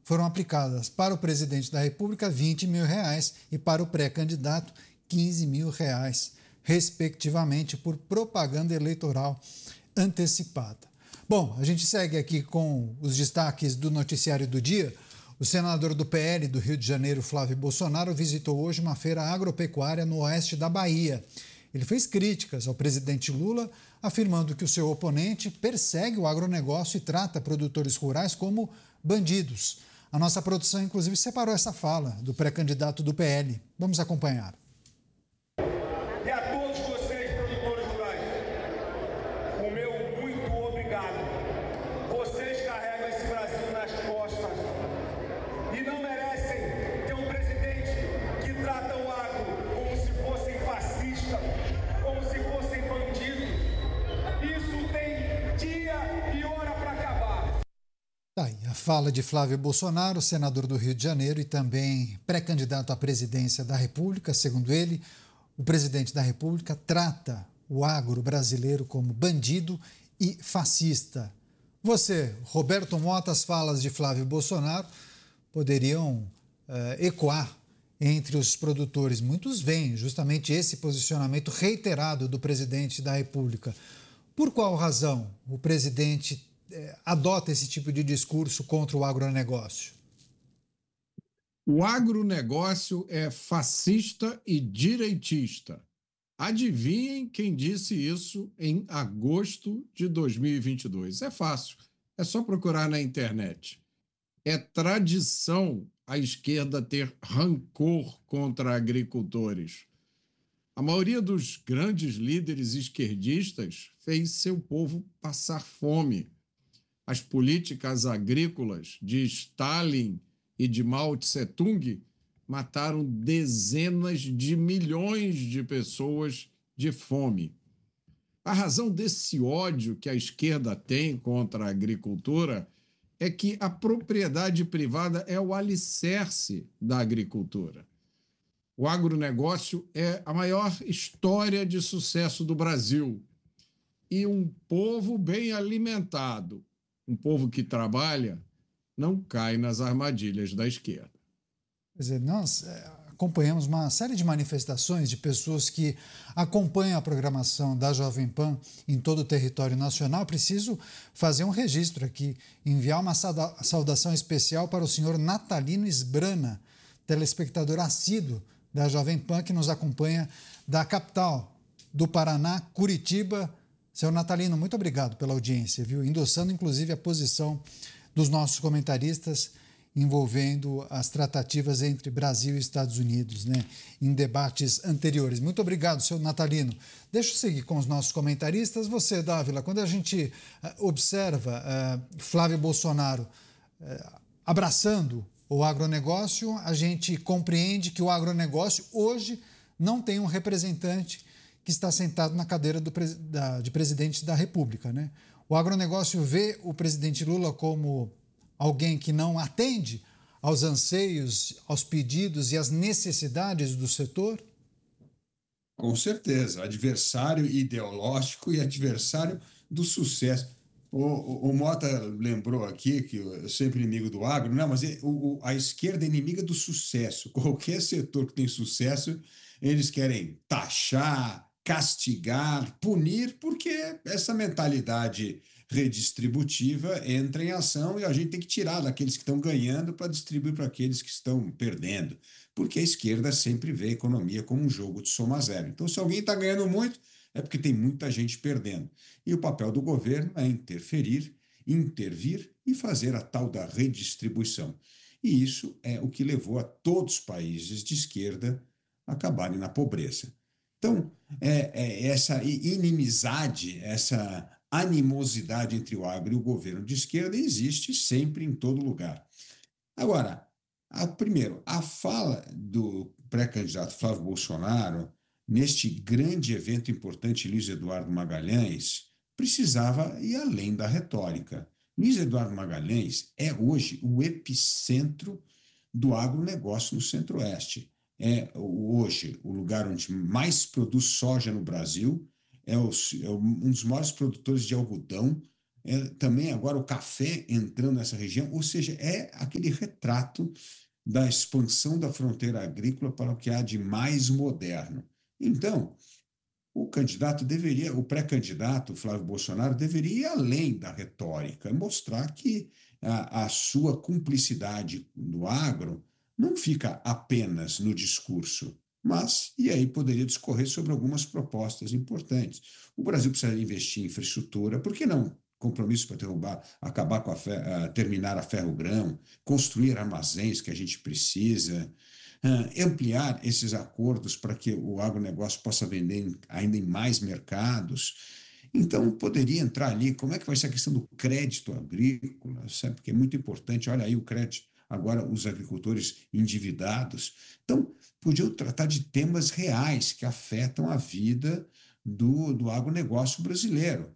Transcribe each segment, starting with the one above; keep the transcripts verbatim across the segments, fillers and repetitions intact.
foram aplicadas para o presidente da República vinte mil reais e para o pré-candidato quinze mil reais, respectivamente, por propaganda eleitoral antecipada. Bom, a gente segue aqui com os destaques do noticiário do dia. O senador do P L do Rio de Janeiro, Flávio Bolsonaro, visitou hoje uma feira agropecuária no oeste da Bahia. Ele fez críticas ao presidente Lula, afirmando que o seu oponente persegue o agronegócio e trata produtores rurais como bandidos. A nossa produção, inclusive, separou essa fala do pré-candidato do P L. Vamos acompanhar. E a todos vocês, produtores rurais, o meu muito obrigado. Vocês carregam esse Brasil nas costas e não merecem ter um presidente que trata o agro como se fossem fascistas, como se fossem bandidos. Isso tem dia e hora para acabar. Tá aí a fala de Flávio Bolsonaro, senador do Rio de Janeiro e também pré-candidato à presidência da República. Segundo ele, o presidente da República trata o agro brasileiro como bandido e fascista. Você, Roberto Mota, as falas de Flávio Bolsonaro poderiam uh, ecoar entre os produtores. Muitos veem justamente esse posicionamento reiterado do presidente da República. Por qual razão o presidente eh, adota esse tipo de discurso contra o agronegócio? O agronegócio é fascista e direitista. Adivinhem quem disse isso em agosto de dois mil e vinte e dois. É fácil, é só procurar na internet. É tradição a esquerda ter rancor contra agricultores. A maioria dos grandes líderes esquerdistas fez seu povo passar fome. As políticas agrícolas de Stalin e de Mao Tse-tung mataram dezenas de milhões de pessoas de fome. A razão desse ódio que a esquerda tem contra a agricultura é que a propriedade privada é o alicerce da agricultura. O agronegócio é a maior história de sucesso do Brasil. E um povo bem alimentado, um povo que trabalha, não cai nas armadilhas da esquerda. Quer dizer, nós é, acompanhamos uma série de manifestações de pessoas que acompanham a programação da Jovem Pan em todo o território nacional. Preciso fazer um registro aqui, enviar uma sauda- saudação especial para o senhor Natalino Esbrana, telespectador assíduo da Jovem Pan, que nos acompanha da capital do Paraná, Curitiba. Senhor Natalino, muito obrigado pela audiência, viu? Endossando, inclusive, a posição dos nossos comentaristas envolvendo as tratativas entre Brasil e Estados Unidos, né, em debates anteriores. Muito obrigado, senhor Natalino. Deixa eu seguir com os nossos comentaristas. Você, Dávila, quando a gente uh, observa uh, Flávio Bolsonaro uh, abraçando o agronegócio, a gente compreende que o agronegócio hoje não tem um representante que está sentado na cadeira do, da, de presidente da República, né? O agronegócio vê o presidente Lula como alguém que não atende aos anseios, aos pedidos e às necessidades do setor? Com certeza, adversário ideológico e adversário do sucesso. O, o, o Mota lembrou aqui que eu sempre inimigo do agro, não, mas é, o, a esquerda é inimiga do sucesso. Qualquer setor que tem sucesso, eles querem taxar, castigar, punir, porque essa mentalidade redistributiva entra em ação e a gente tem que tirar daqueles que estão ganhando para distribuir para aqueles que estão perdendo, porque a esquerda sempre vê a economia como um jogo de soma zero. Então, se alguém está ganhando muito, é porque tem muita gente perdendo. E o papel do governo é interferir, intervir e fazer a tal da redistribuição. E isso é o que levou a todos os países de esquerda a acabarem na pobreza. Então, é, é essa inimizade, essa animosidade entre o agro e o governo de esquerda existe sempre em todo lugar. Agora, a, primeiro, a fala do pré-candidato Flávio Bolsonaro neste grande evento importante, Luiz Eduardo Magalhães, precisava ir além da retórica. Luiz Eduardo Magalhães é hoje o epicentro do agronegócio no Centro-Oeste. É hoje o lugar onde mais produz soja no Brasil, é, o, é um dos maiores produtores de algodão, é também agora o café entrando nessa região, ou seja, é aquele retrato da expansão da fronteira agrícola para o que há de mais moderno. Então, o candidato deveria, o pré-candidato Flávio Bolsonaro deveria ir além da retórica, mostrar que a, a sua cumplicidade no agro não fica apenas no discurso, mas, e aí poderia discorrer sobre algumas propostas importantes. O Brasil precisa investir em infraestrutura, por que não compromisso para derrubar, acabar com a fe, uh, terminar a ferro-grão, construir armazéns que a gente precisa, uh, ampliar esses acordos para que o agronegócio possa vender em, ainda em mais mercados. Então, poderia entrar ali, como é que vai ser a questão do crédito agrícola, sabe? Porque é muito importante, olha aí o crédito, agora os agricultores endividados. Então, podiam tratar de temas reais que afetam a vida do, do agronegócio brasileiro.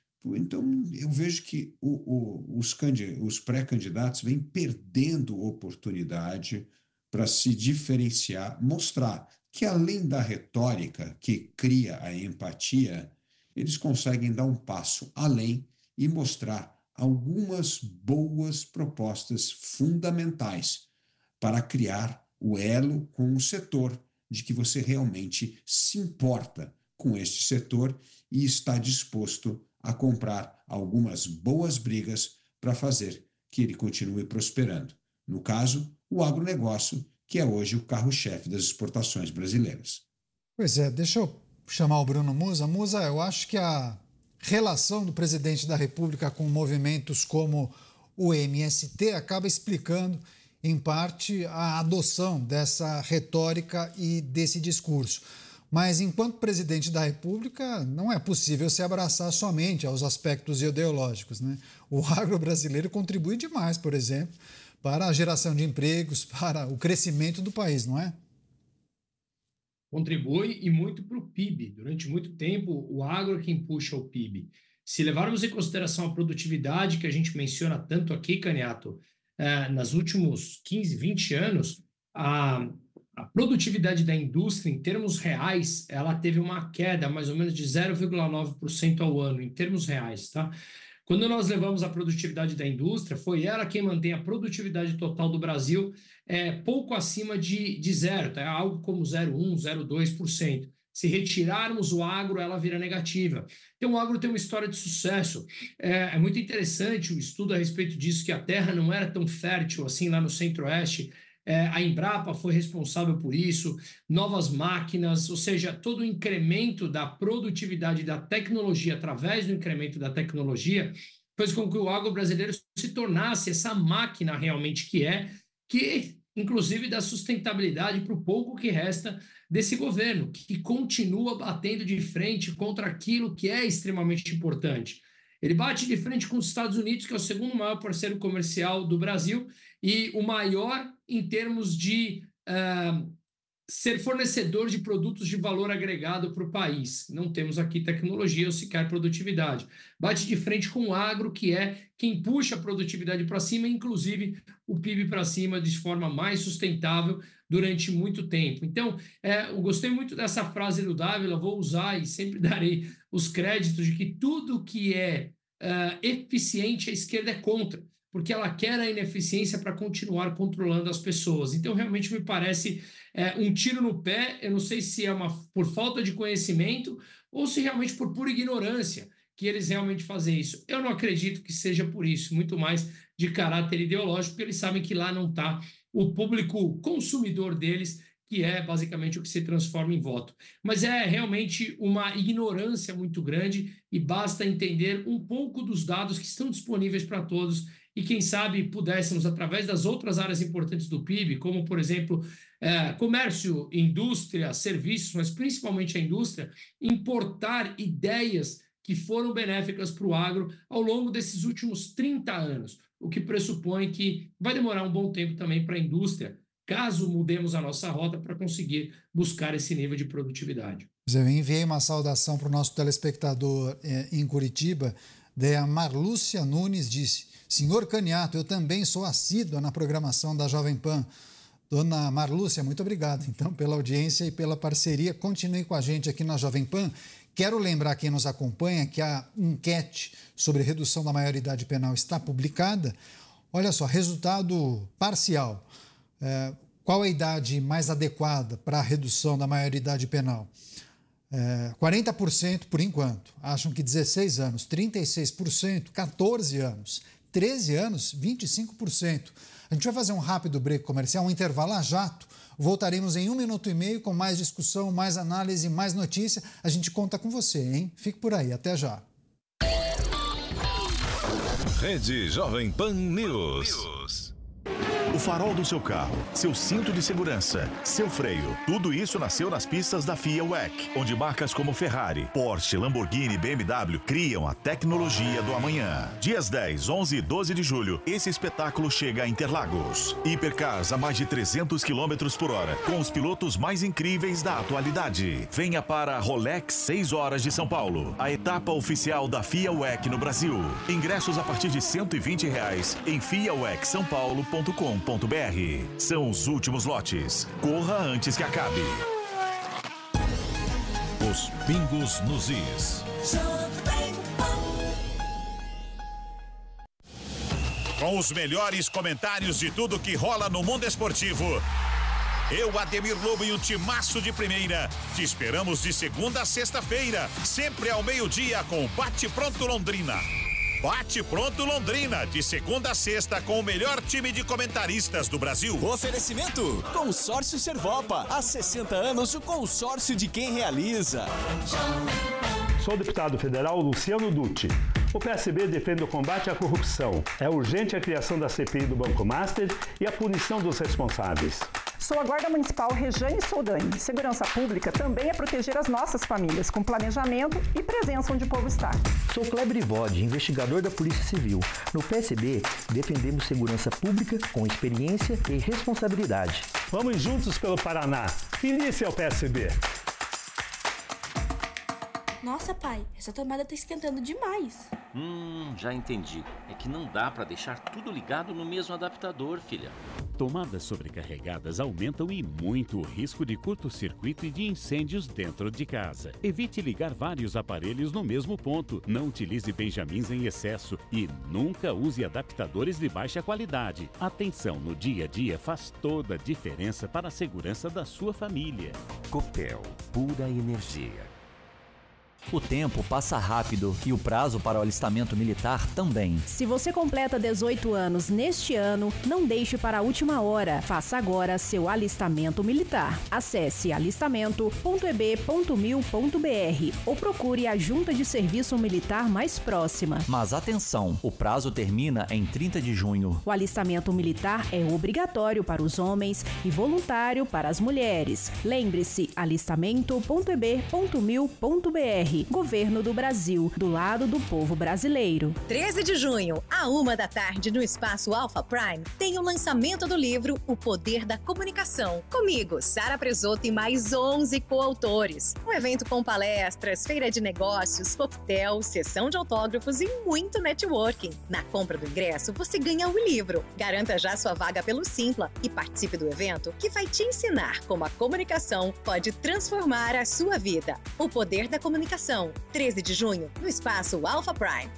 Então, eu vejo que o, o, os, os pré-candidatos vêm perdendo oportunidade para se diferenciar, mostrar que, além da retórica que cria a empatia, eles conseguem dar um passo além e mostrar algumas boas propostas fundamentais para criar o elo com o setor, de que você realmente se importa com este setor e está disposto a comprar algumas boas brigas para fazer que ele continue prosperando. No caso, o agronegócio, que é hoje o carro-chefe das exportações brasileiras. Pois é, deixa eu chamar o Bruno Musa. Musa, eu acho que a relação do presidente da República com movimentos como o M S T acaba explicando, em parte, a adoção dessa retórica e desse discurso. Mas, enquanto presidente da República, não é possível se abraçar somente aos aspectos ideológicos, né? O agro brasileiro contribui demais, por exemplo, para a geração de empregos, para o crescimento do país, não é? Contribui e muito para o P I B. Durante muito tempo, o agro é quem puxa o P I B. Se levarmos em consideração a produtividade que a gente menciona tanto aqui, Caniato, eh, nos últimos quinze, vinte anos, a, a produtividade da indústria, em termos reais, ela teve uma queda mais ou menos de zero vírgula nove por cento ao ano, em termos reais, tá? Quando nós levamos a produtividade da indústria, foi ela quem mantém a produtividade total do Brasil é, pouco acima de, de zero, tá? Algo como zero vírgula um, zero vírgula dois por cento. Se retirarmos o agro, ela vira negativa. Então, o agro tem uma história de sucesso. É, é muito interessante o estudo a respeito disso, que a terra não era tão fértil assim lá no Centro-Oeste. É, a Embrapa foi responsável por isso, novas máquinas, ou seja, todo o incremento da produtividade da tecnologia, através do incremento da tecnologia, fez com que o agro brasileiro se tornasse essa máquina realmente que é, que inclusive dá sustentabilidade para o pouco que resta desse governo, que continua batendo de frente contra aquilo que é extremamente importante. Ele bate de frente com os Estados Unidos, que é o segundo maior parceiro comercial do Brasil e o maior em termos de uh, ser fornecedor de produtos de valor agregado para o país. Não temos aqui tecnologia ou sequer produtividade. Bate de frente com o agro, que é quem puxa a produtividade para cima, inclusive o P I B para cima de forma mais sustentável durante muito tempo. Então, é, eu gostei muito dessa frase do Dávila, vou usar e sempre darei os créditos de que tudo que é uh, eficiente, a esquerda é contra, porque ela quer a ineficiência para continuar controlando as pessoas. Então, realmente me parece é, um tiro no pé. Eu não sei se é uma, por falta de conhecimento ou se realmente por pura ignorância que eles realmente fazem isso. Eu não acredito que seja por isso, muito mais de caráter ideológico, porque eles sabem que lá não está o público consumidor deles, que é basicamente o que se transforma em voto. Mas é realmente uma ignorância muito grande e basta entender um pouco dos dados que estão disponíveis para todos e, quem sabe, pudéssemos, através das outras áreas importantes do P I B, como, por exemplo, é, comércio, indústria, serviços, mas principalmente a indústria, importar ideias que foram benéficas para o agro ao longo desses últimos trinta anos, o que pressupõe que vai demorar um bom tempo também para a indústria, caso mudemos a nossa rota para conseguir buscar esse nível de produtividade. Eu enviei uma saudação para o nosso telespectador é, em Curitiba, daí a Marlúcia Nunes disse: senhor Caniato, eu também sou assídua na programação da Jovem Pan. Dona Marlúcia, muito obrigado, então, pela audiência e pela parceria. Continue com a gente aqui na Jovem Pan. Quero lembrar quem nos acompanha que a enquete sobre redução da maioridade penal está publicada. Olha só, resultado parcial. É, qual a idade mais adequada para a redução da maioridade penal? É, quarenta por cento por enquanto acham que dezesseis anos, trinta e seis por cento, quatorze anos, treze anos, vinte e cinco por cento. A gente vai fazer um rápido break comercial, um intervalo a jato. Voltaremos em um minuto e meio com mais discussão, mais análise, mais notícia. A gente conta com você, hein? Fique por aí, até já. Rede Jovem Pan News. O farol do seu carro, seu cinto de segurança, seu freio, tudo isso nasceu nas pistas da F I A W E C, onde marcas como Ferrari, Porsche, Lamborghini e B M W criam a tecnologia do amanhã. Dias dez, onze e doze de julho, esse espetáculo chega a Interlagos. Hipercars a mais de trezentos quilômetros por hora, com os pilotos mais incríveis da atualidade. Venha para a Rolex seis horas de São Paulo, a etapa oficial da F I A W E C no Brasil. Ingressos a partir de cento e vinte reais em fiawec são paulo ponto com ponto br. São os últimos lotes. Corra antes que acabe. Os pingos nos is. Com os melhores comentários de tudo que rola no mundo esportivo. Eu, Ademir Lobo e um timaço de primeira. Te esperamos de segunda a sexta-feira, sempre ao meio-dia com o Bate Pronto Londrina. Bate Pronto Londrina, de segunda a sexta, com o melhor time de comentaristas do Brasil. Oferecimento: Consórcio Servopa. Há sessenta anos, o consórcio de quem realiza. Sou o deputado federal Luciano Dutti. O P S B defende o combate à corrupção. É urgente a criação da C P I do Banco Master e a punição dos responsáveis. Sou a Guarda Municipal Rejane Soldani. Segurança Pública também é proteger as nossas famílias, com planejamento e presença onde o povo está. Sou Kleber Ivode, investigador da Polícia Civil. No P S B, defendemos segurança pública com experiência e responsabilidade. Vamos juntos pelo Paraná. Feliz é o P S B. Nossa, pai, essa tomada tá esquentando demais. Hum, já entendi. É que não dá para deixar tudo ligado no mesmo adaptador, filha. Tomadas sobrecarregadas aumentam e muito o risco de curto-circuito e de incêndios dentro de casa. Evite ligar vários aparelhos no mesmo ponto. Não utilize benjamins em excesso e nunca use adaptadores de baixa qualidade. Atenção no dia a dia faz toda a diferença para a segurança da sua família. Copel, pura energia. O tempo passa rápido e o prazo para o alistamento militar também. Se você completa dezoito anos neste ano, não deixe para a última hora. Faça agora seu alistamento militar. Acesse alistamento ponto e b ponto mil ponto b r ou procure a Junta de Serviço Militar mais próxima. Mas atenção, o prazo termina em trinta de junho. O alistamento militar é obrigatório para os homens e voluntário para as mulheres. Lembre-se, alistamento ponto e b ponto mil ponto b r. Governo do Brasil, do lado do povo brasileiro. treze de junho, à uma da tarde, no Espaço Alpha Prime, tem o lançamento do livro O Poder da Comunicação. Comigo, Sara Presoto e mais onze coautores. Um evento com palestras, feira de negócios, coquetel, sessão de autógrafos e muito networking. Na compra do ingresso, você ganha o livro. Garanta já sua vaga pelo Simpla e participe do evento que vai te ensinar como a comunicação pode transformar a sua vida. O Poder da Comunicação. treze de junho, no Espaço Alpha Prime.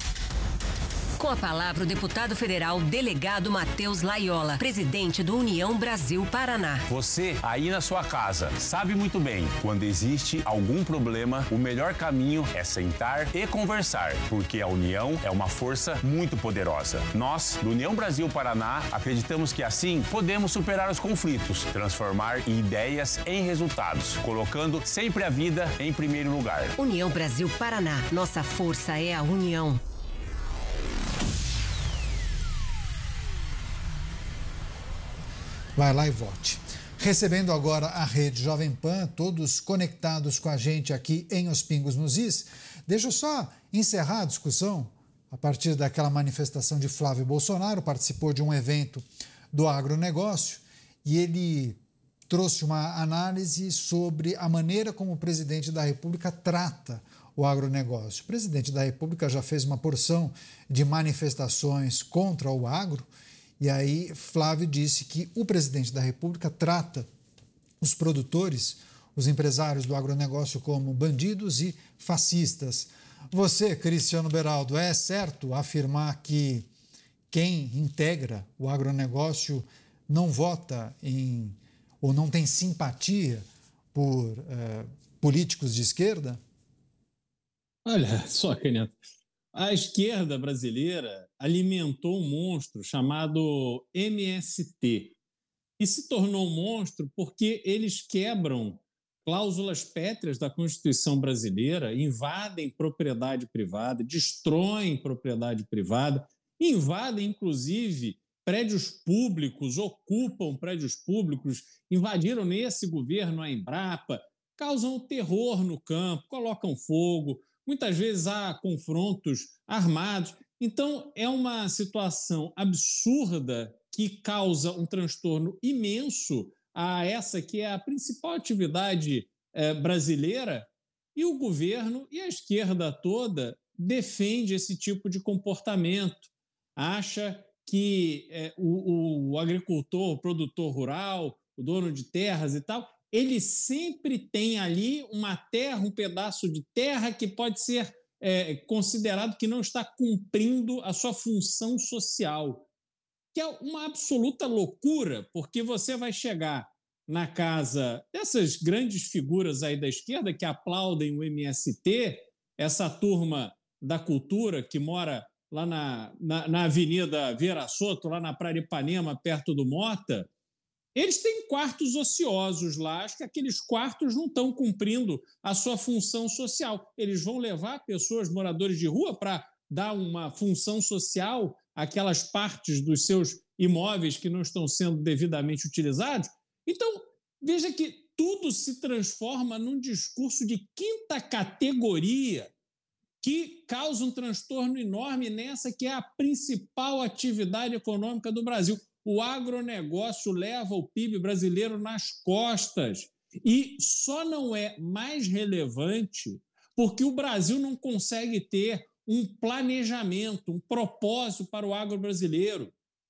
Com a palavra, o deputado federal delegado Matheus Laiola, presidente do União Brasil Paraná. Você, aí na sua casa, sabe muito bem, quando existe algum problema, o melhor caminho é sentar e conversar, porque a união é uma força muito poderosa. Nós, do União Brasil Paraná, acreditamos que assim podemos superar os conflitos, transformar ideias em resultados, colocando sempre a vida em primeiro lugar. União Brasil Paraná, nossa força é a união. Vai lá e vote. Recebendo agora a Rede Jovem Pan, todos conectados com a gente aqui em Os Pingos nos Is. Deixa eu só encerrar a discussão a partir daquela manifestação de Flávio Bolsonaro, participou de um evento do agronegócio e ele trouxe uma análise sobre a maneira como o presidente da República trata o agronegócio. O presidente da República já fez uma porção de manifestações contra o agro. E aí Flávio disse que o presidente da República trata os produtores os empresários do agronegócio como bandidos e fascistas. Você, Cristiano Beraldo, é certo afirmar que quem integra o agronegócio não vota em ou não tem simpatia por eh, políticos de esquerda? Olha só, Caneta, a esquerda brasileira alimentou um monstro chamado M S T e se tornou um monstro porque eles quebram cláusulas pétreas da Constituição brasileira, invadem propriedade privada, destroem propriedade privada, invadem, inclusive, prédios públicos, ocupam prédios públicos, invadiram nesse governo a Embrapa, causam terror no campo, colocam fogo, muitas vezes há confrontos armados. Então, é uma situação absurda que causa um transtorno imenso a essa que é a principal atividade eh, brasileira, e o governo e a esquerda toda defende esse tipo de comportamento, acha que é, o, o agricultor, o produtor rural, o dono de terras e tal, ele sempre tem ali uma terra, um pedaço de terra que pode ser é, considerado que não está cumprindo a sua função social, que é uma absoluta loucura, porque você vai chegar na casa dessas grandes figuras aí da esquerda que aplaudem o M S T, essa turma da cultura que mora lá na, na, na Avenida Vieira Soto, lá na Praia de Ipanema, perto do Mota, eles têm quartos ociosos lá, acho que aqueles quartos não estão cumprindo a sua função social. Eles vão levar pessoas, moradores de rua, para dar uma função social àquelas partes dos seus imóveis que não estão sendo devidamente utilizados. Então, veja que tudo se transforma num discurso de quinta categoria que causa um transtorno enorme nessa que é a principal atividade econômica do Brasil. O agronegócio leva o P I B brasileiro nas costas e só não é mais relevante porque o Brasil não consegue ter um planejamento, um propósito para o agro brasileiro.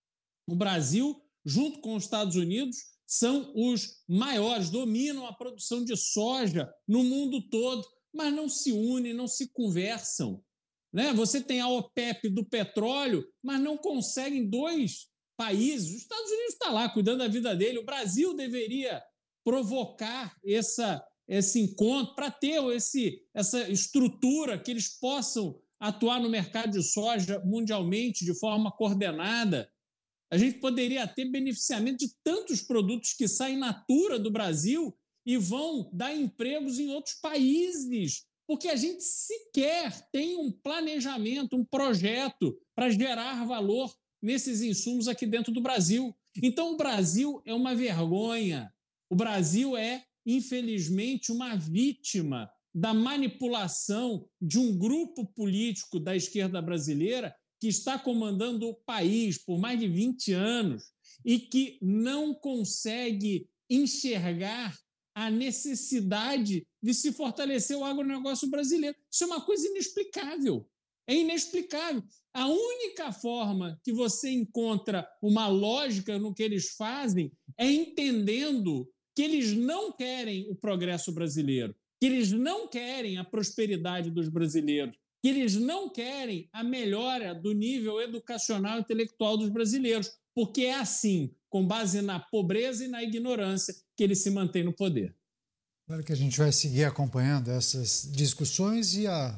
O Brasil, junto com os Estados Unidos, são os maiores, dominam a produção de soja no mundo todo, mas não se unem, não se conversam. Né? Você tem a OPEP do petróleo, mas não conseguem dois países. Os Estados Unidos está lá cuidando da vida dele. O Brasil deveria provocar essa, esse encontro para ter esse, essa estrutura que eles possam atuar no mercado de soja mundialmente de forma coordenada. A gente poderia ter beneficiamento de tantos produtos que saem natura do Brasil e vão dar empregos em outros países, porque a gente sequer tem um planejamento, um projeto para gerar valor nesses insumos aqui dentro do Brasil. Então, o Brasil é uma vergonha. O Brasil é, infelizmente, uma vítima da manipulação de um grupo político da esquerda brasileira que está comandando o país por mais de vinte anos e que não consegue enxergar a necessidade de se fortalecer o agronegócio brasileiro. Isso é uma coisa inexplicável. É inexplicável. A única forma que você encontra uma lógica no que eles fazem é entendendo que eles não querem o progresso brasileiro, que eles não querem a prosperidade dos brasileiros, que eles não querem a melhora do nível educacional e intelectual dos brasileiros, porque é assim, com base na pobreza e na ignorância, que ele se mantém no poder. Claro que a gente vai seguir acompanhando essas discussões e a,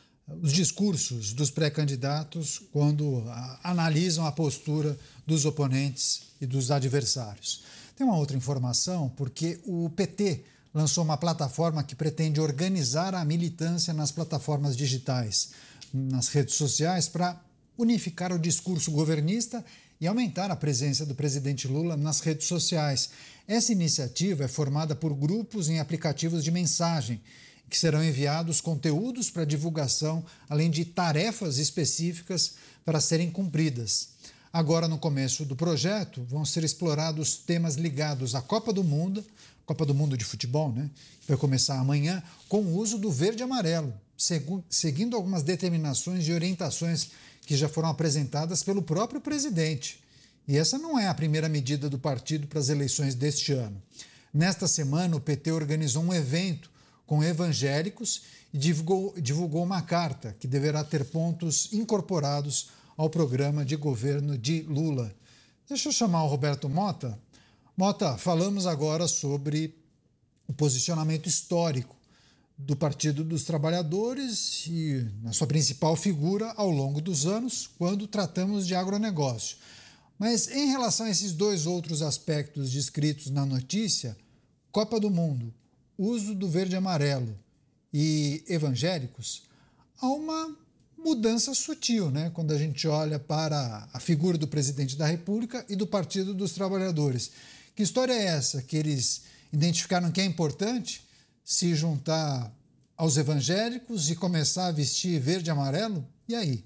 os discursos dos pré-candidatos quando a, analisam a postura dos oponentes e dos adversários. Tem uma outra informação, porque o P T lançou uma plataforma que pretende organizar a militância nas plataformas digitais, nas redes sociais, para unificar o discurso governista e aumentar a presença do presidente Lula nas redes sociais. Essa iniciativa é formada por grupos em aplicativos de mensagem, que serão enviados conteúdos para divulgação, além de tarefas específicas para serem cumpridas. Agora, no começo do projeto, vão ser explorados temas ligados à Copa do Mundo, Copa do Mundo de futebol, né? Que vai começar amanhã, com o uso do verde e amarelo, seguindo algumas determinações e orientações que já foram apresentadas pelo próprio presidente. E essa não é a primeira medida do partido para as eleições deste ano. Nesta semana, o P T organizou um evento com evangélicos e divulgou, divulgou uma carta que deverá ter pontos incorporados ao programa de governo de Lula. Deixa eu chamar o Roberto Mota. Mota, falamos agora sobre o posicionamento histórico do Partido dos Trabalhadores e na sua principal figura ao longo dos anos, quando tratamos de agronegócio. Mas em relação a esses dois outros aspectos descritos na notícia, Copa do Mundo, uso do verde e amarelo e evangélicos, há uma mudança sutil, né? Quando a gente olha para a figura do presidente da República e do Partido dos Trabalhadores. Que história é essa que eles identificaram que é importante se juntar aos evangélicos e começar a vestir verde e amarelo? E aí?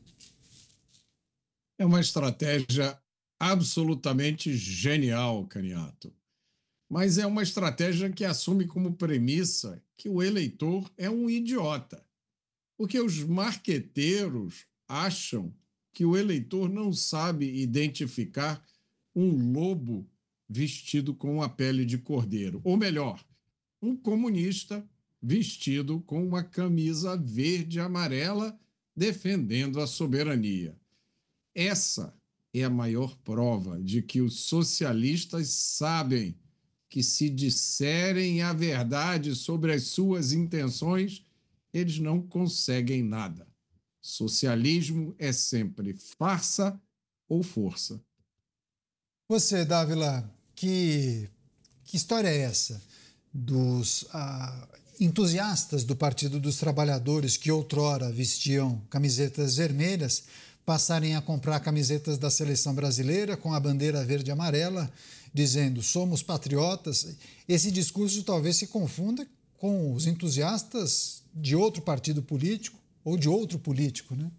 É uma estratégia absolutamente genial, Caniato. Mas é uma estratégia que assume como premissa que o eleitor é um idiota. Porque os marqueteiros acham que o eleitor não sabe identificar um lobo vestido com a pele de cordeiro. Ou melhor, um comunista vestido com uma camisa verde e amarela defendendo a soberania. Essa é a maior prova de que os socialistas sabem que, se disserem a verdade sobre as suas intenções, eles não conseguem nada. Socialismo é sempre farsa ou força. Você, Dávila, que, que história é essa dos ah, entusiastas do Partido dos Trabalhadores que outrora vestiam camisetas vermelhas passarem a comprar camisetas da seleção brasileira com a bandeira verde e amarela, dizendo somos patriotas? Esse discurso talvez se confunda com os entusiastas de outro partido político ou de outro político, né?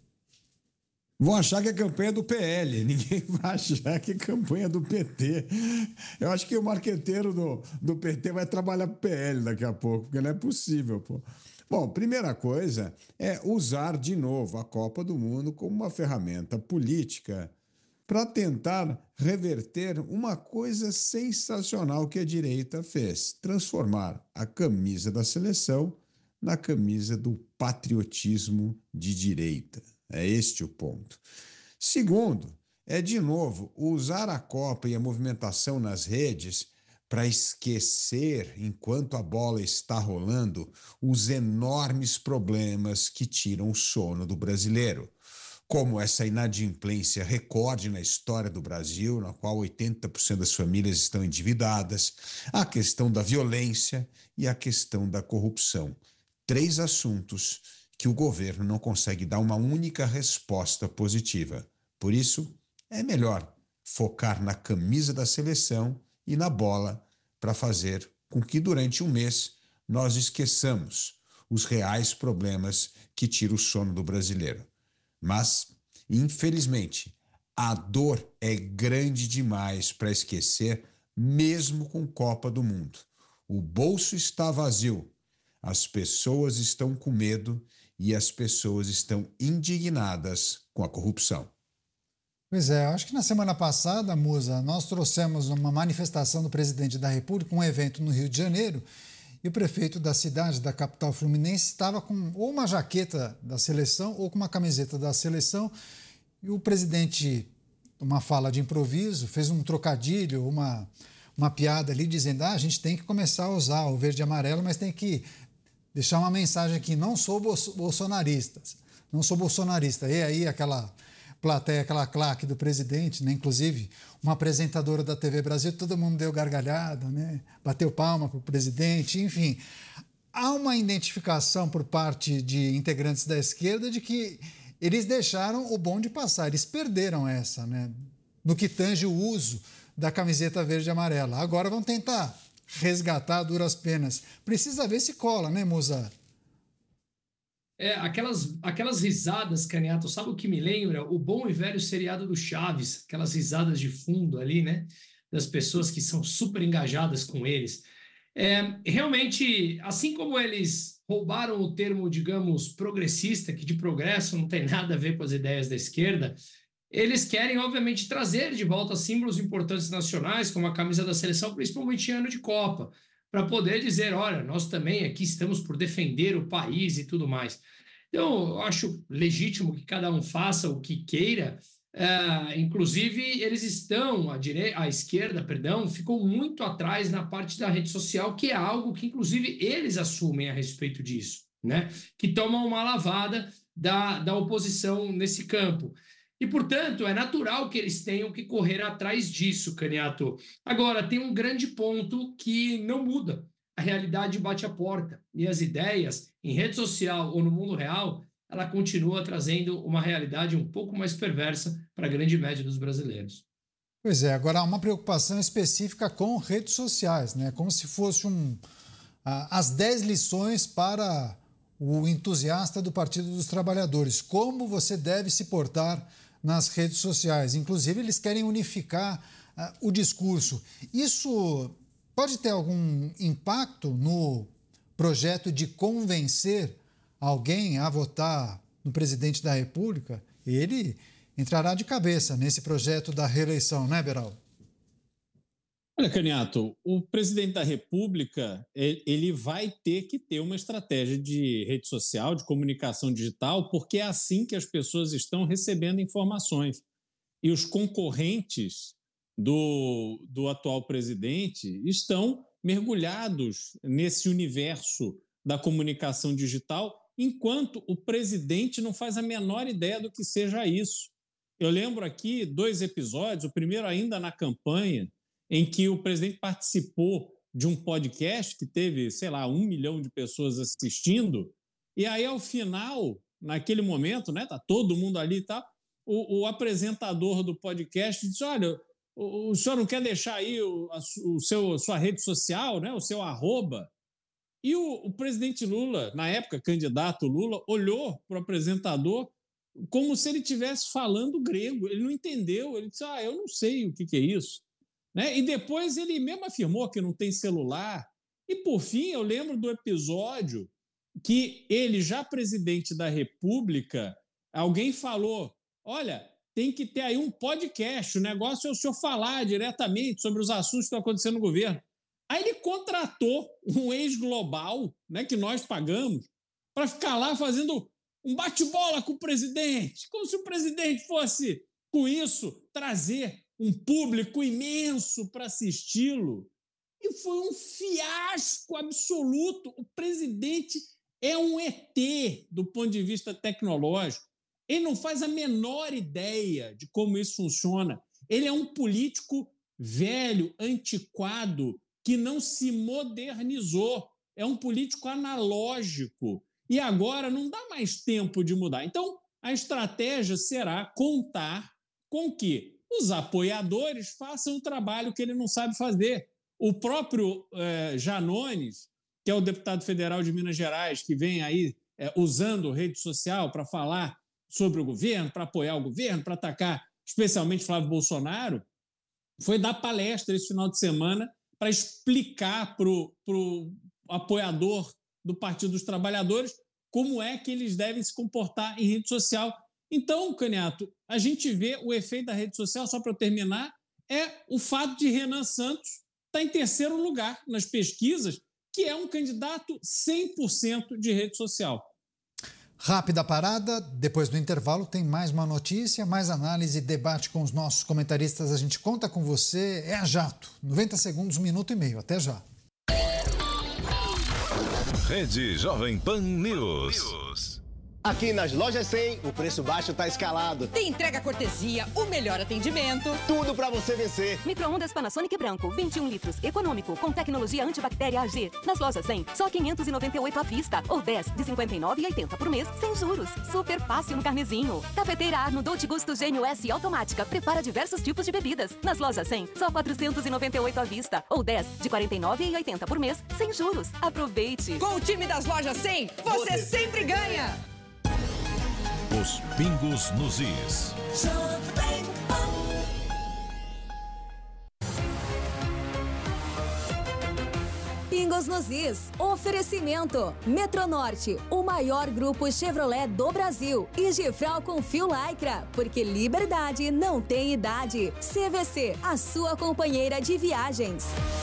Vão achar que é campanha do P L, ninguém vai achar que é campanha do P T. Eu acho que o marqueteiro do, do P T vai trabalhar para o P L daqui a pouco, porque não é possível, pô. Bom, primeira coisa é usar de novo a Copa do Mundo como uma ferramenta política para tentar reverter uma coisa sensacional que a direita fez: transformar a camisa da seleção na camisa do patriotismo de direita. É este o ponto. Segundo, é, de novo, usar a Copa e a movimentação nas redes para esquecer, enquanto a bola está rolando, os enormes problemas que tiram o sono do brasileiro, como essa inadimplência recorde na história do Brasil, na qual oitenta por cento das famílias estão endividadas, a questão da violência e a questão da corrupção. Três assuntos que o governo não consegue dar uma única resposta positiva. Por isso, é melhor focar na camisa da seleção e na bola para fazer com que durante um mês nós esqueçamos os reais problemas que tiram o sono do brasileiro. Mas, infelizmente, a dor é grande demais para esquecer, mesmo com Copa do Mundo. O bolso está vazio, as pessoas estão com medo e as pessoas estão indignadas com a corrupção. Pois é, acho que na semana passada, Musa, nós trouxemos uma manifestação do presidente da República, um evento no Rio de Janeiro, e o prefeito da cidade, da capital fluminense, estava com ou uma jaqueta da seleção ou com uma camiseta da seleção, e o presidente, uma fala de improviso, fez um trocadilho, uma, uma piada ali, dizendo, ah, a gente tem que começar a usar o verde e amarelo, mas tem que deixar uma mensagem aqui, não sou bolsonarista, não sou bolsonarista. E aí aquela plateia, aquela claque do presidente, né? Inclusive uma apresentadora da T V Brasil, todo mundo deu gargalhada, né? Bateu palma para o presidente, enfim. Há uma identificação por parte de integrantes da esquerda de que eles deixaram o bonde passar, eles perderam essa, né? No que tange o uso da camiseta verde e amarela. Agora vão tentar resgatar a duras penas. Precisa ver se cola, né, Musa? É, aquelas, aquelas risadas, Caniato, sabe o que me lembra? O bom e velho seriado do Chaves, aquelas risadas de fundo ali, né? Das pessoas que são super engajadas com eles. É, realmente, assim como eles roubaram o termo, digamos, progressista, que de progresso não tem nada a ver com as ideias da esquerda, eles querem, obviamente, trazer de volta símbolos importantes nacionais, como a camisa da seleção, principalmente em ano de Copa, para poder dizer, olha, nós também aqui estamos por defender o país e tudo mais. Então, eu acho legítimo que cada um faça o que queira. Uh, inclusive, eles estão, a, dire... a esquerda, perdão, ficou muito atrás na parte da rede social, que é algo que, inclusive, eles assumem a respeito disso, né? Que tomam uma lavada da, da oposição nesse campo. E, portanto, é natural que eles tenham que correr atrás disso, Caniato. Agora, tem um grande ponto que não muda. A realidade bate a porta. E as ideias, em rede social ou no mundo real, ela continua trazendo uma realidade um pouco mais perversa para a grande média dos brasileiros. Pois é, agora há uma preocupação específica com redes sociais, né? Como se fosse um, ah, as dez lições para o entusiasta do Partido dos Trabalhadores. Como você deve se portar nas redes sociais. Inclusive, eles querem unificar uh, o discurso. Isso pode ter algum impacto no projeto de convencer alguém a votar no presidente da República? Ele entrará de cabeça nesse projeto da reeleição, né, Beraldo? Olha, Caniato, o presidente da República ele vai ter que ter uma estratégia de rede social, de comunicação digital, porque é assim que as pessoas estão recebendo informações. E os concorrentes do, do atual presidente estão mergulhados nesse universo da comunicação digital, enquanto o presidente não faz a menor ideia do que seja isso. Eu lembro aqui dois episódios, o primeiro ainda na campanha, em que o presidente participou de um podcast que teve, sei lá, um milhão de pessoas assistindo, e aí, ao final, naquele momento, né, tá todo mundo ali e tal, o, o apresentador do podcast disse, olha, o, o senhor não quer deixar aí o, a, o seu, a sua rede social, né, o seu arroba? E o, o presidente Lula, na época, candidato Lula, olhou para o apresentador como se ele estivesse falando grego. Ele não entendeu, ele disse, ah, eu não sei o que, que é isso. Né? E depois ele mesmo afirmou que não tem celular. E, por fim, eu lembro do episódio que ele, já presidente da República, alguém falou, olha, tem que ter aí um podcast, o negócio é o senhor falar diretamente sobre os assuntos que estão acontecendo no governo. Aí ele contratou um ex-global, né, que nós pagamos, para ficar lá fazendo um bate-bola com o presidente, como se o presidente fosse, com isso, trazer um público imenso para assisti-lo. E foi um fiasco absoluto. O presidente é um E T do ponto de vista tecnológico. Ele não faz a menor ideia de como isso funciona. Ele é um político velho, antiquado, que não se modernizou. É um político analógico. E agora não dá mais tempo de mudar. Então, a estratégia será contar com que os apoiadores façam o trabalho que ele não sabe fazer. O próprio eh, Janones, que é o deputado federal de Minas Gerais, que vem aí eh, usando rede social para falar sobre o governo, para apoiar o governo, para atacar especialmente Flávio Bolsonaro, foi dar palestra esse final de semana para explicar para o apoiador do Partido dos Trabalhadores como é que eles devem se comportar em rede social. Então, Caniato, a gente vê o efeito da rede social, só para eu terminar, é o fato de Renan Santos estar em terceiro lugar nas pesquisas, que é um candidato cem por cento de rede social. Rápida parada, depois do intervalo tem mais uma notícia, mais análise e debate com os nossos comentaristas. A gente conta com você, é a jato. noventa segundos, um minuto e meio. Até já. Rede Jovem Pan News. Aqui nas Lojas cem, o preço baixo tá escalado. Tem entrega cortesia, o melhor atendimento. Tudo pra você vencer. Micro-ondas Panasonic branco, vinte e um litros, econômico, com tecnologia antibactéria A G. Nas Lojas cem, só quinhentos e noventa e oito à vista, ou dez de cinquenta e nove reais e oitenta centavos por mês, sem juros. Super fácil no carnezinho. Cafeteira Arno Dolce Gusto Gênio S automática, prepara diversos tipos de bebidas. Nas Lojas cem, só quatrocentos e noventa e oito à vista, ou dez de quarenta e nove reais e oitenta centavos por mês, sem juros. Aproveite. Com o time das Lojas cem, você, você sempre ganha. Os pingos nos is. Pingos nos Is. Oferecimento. Metronorte, o maior grupo Chevrolet do Brasil. E Gifral com fio Lycra, porque liberdade não tem idade. C V C, a sua companheira de viagens.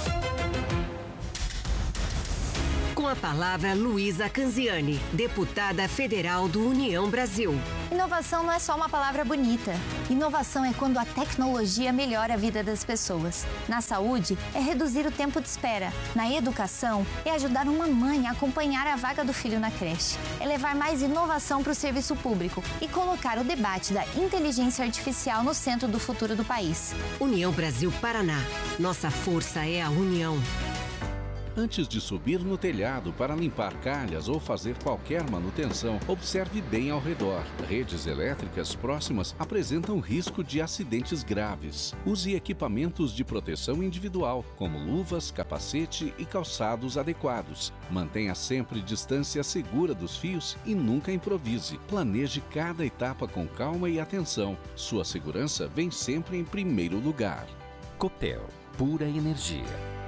Com a palavra, Luísa Canziani, deputada federal do União Brasil. Inovação não é só uma palavra bonita. Inovação é quando a tecnologia melhora a vida das pessoas. Na saúde, é reduzir o tempo de espera. Na educação, é ajudar uma mãe a acompanhar a vaga do filho na creche. É levar mais inovação para o serviço público e colocar o debate da inteligência artificial no centro do futuro do país. União Brasil Paraná. Nossa força é a união. Antes de subir no telhado para limpar calhas ou fazer qualquer manutenção, observe bem ao redor. Redes elétricas próximas apresentam risco de acidentes graves. Use equipamentos de proteção individual, como luvas, capacete e calçados adequados. Mantenha sempre distância segura dos fios e nunca improvise. Planeje cada etapa com calma e atenção. Sua segurança vem sempre em primeiro lugar. Copel, pura energia.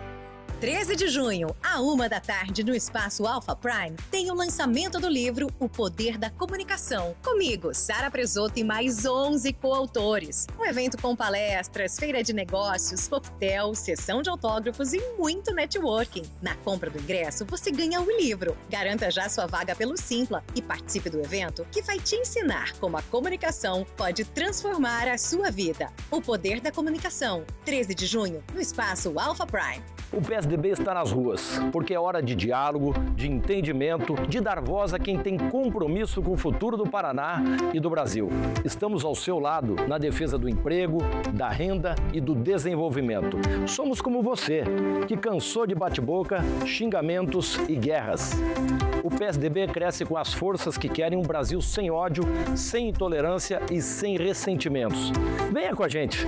treze de junho, à uma da tarde, no Espaço Alpha Prime, tem o lançamento do livro O Poder da Comunicação. Comigo, Sara Presoto e mais onze coautores. Um evento com palestras, feira de negócios, coquetel, sessão de autógrafos e muito networking. Na compra do ingresso, você ganha o livro. Garanta já sua vaga pelo Simpla e participe do evento que vai te ensinar como a comunicação pode transformar a sua vida. O Poder da Comunicação, treze de junho, no Espaço Alpha Prime. O P S D B está nas ruas, porque é hora de diálogo, de entendimento, de dar voz a quem tem compromisso com o futuro do Paraná e do Brasil. Estamos ao seu lado na defesa do emprego, da renda e do desenvolvimento. Somos como você, que cansou de bate-boca, xingamentos e guerras. O P S D B cresce com as forças que querem um Brasil sem ódio, sem intolerância e sem ressentimentos. Venha com a gente!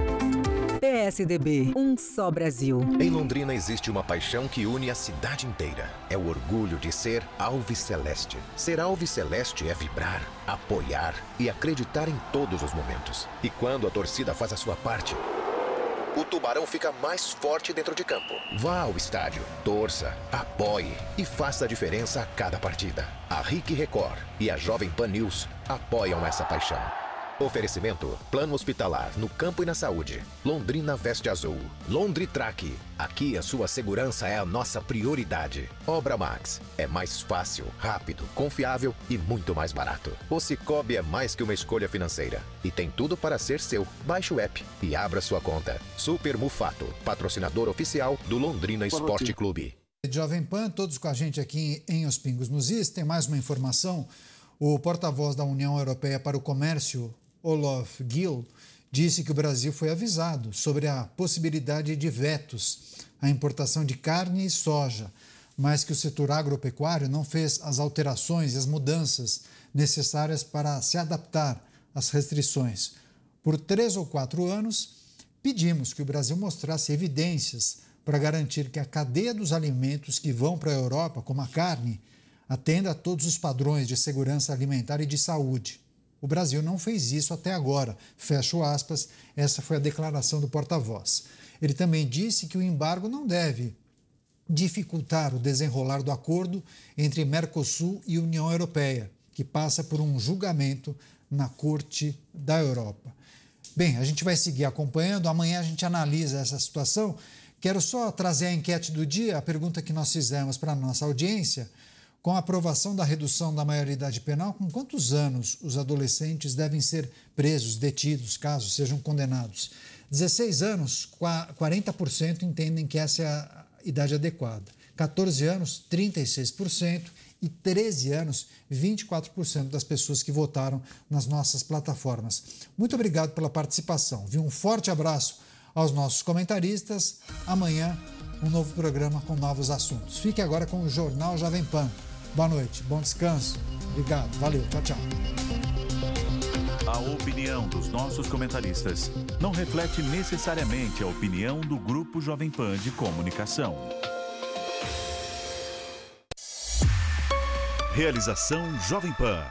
P S D B, um só Brasil. Em Londrina existe uma paixão que une a cidade inteira. É o orgulho de ser Alves Celeste. Ser Alves Celeste é vibrar, apoiar e acreditar em todos os momentos. E quando a torcida faz a sua parte, o Tubarão fica mais forte dentro de campo. Vá ao estádio, torça, apoie e faça a diferença a cada partida. A R I C Record e a Jovem Pan News apoiam essa paixão. Oferecimento: Plano Hospitalar no campo e na saúde. Londrina Veste Azul. Londritrack. Aqui a sua segurança é a nossa prioridade. Obra Max. É mais fácil, rápido, confiável e muito mais barato. O Cicobi é mais que uma escolha financeira e tem tudo para ser seu. Baixe o app e abra sua conta. Super Mufato, patrocinador oficial do Londrina Esporte Clube. Jovem Pan, todos com a gente aqui em Os Pingos nos Is. Tem mais uma informação. O porta-voz da União Europeia para o Comércio, Olof Gil, disse que o Brasil foi avisado sobre a possibilidade de vetos à importação de carne e soja, mas que o setor agropecuário não fez as alterações e as mudanças necessárias para se adaptar às restrições. Por três ou quatro anos, pedimos que o Brasil mostrasse evidências para garantir que a cadeia dos alimentos que vão para a Europa, como a carne, atenda a todos os padrões de segurança alimentar e de saúde. O Brasil não fez isso até agora, fecho aspas, essa foi a declaração do porta-voz. Ele também disse que o embargo não deve dificultar o desenrolar do acordo entre Mercosul e União Europeia, que passa por um julgamento na Corte da Europa. Bem, a gente vai seguir acompanhando, amanhã a gente analisa essa situação. Quero só trazer a enquete do dia, a pergunta que nós fizemos para a nossa audiência. Com a aprovação da redução da maioridade penal, com quantos anos os adolescentes devem ser presos, detidos, caso sejam condenados? dezesseis anos, quarenta por cento entendem que essa é a idade adequada. catorze anos, trinta e seis por cento. E treze anos, vinte e quatro por cento das pessoas que votaram nas nossas plataformas. Muito obrigado pela participação. Viu? Um forte abraço aos nossos comentaristas. Amanhã, um novo programa com novos assuntos. Fique agora com o Jornal Jovem Pan. Boa noite, bom descanso. Obrigado, valeu, tchau, tchau. A opinião dos nossos comentaristas não reflete necessariamente a opinião do Grupo Jovem Pan de Comunicação. Realização Jovem Pan.